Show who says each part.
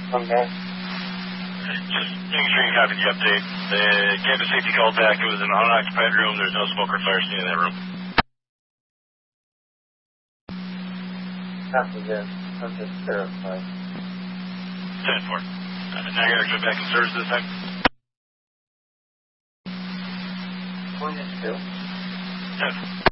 Speaker 1: Okay.
Speaker 2: Just making sure you copied the update. The campus safety called back. It was an unoccupied room. There's no smoke or fire seen in that room.
Speaker 1: Copy that. I'm just terrified.
Speaker 2: 10-4. Now you're actually back in service this time?
Speaker 1: 22.
Speaker 2: 10.